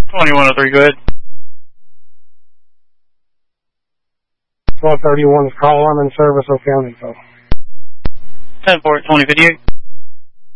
2103, go ahead. 1231 is call. I'm in service. Okay, on info. 10-4, 2058.